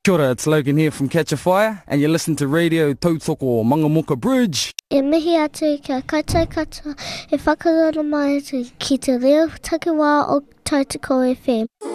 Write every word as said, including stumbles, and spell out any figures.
Kia ora, it's Logan here from Catch a Fire, and you listen to Radio Tautoko Mangamuka Bridge. E mihi atu kia kaitai katoa, e whakarana mai atu ki te reo takiwā o Tautoko F M.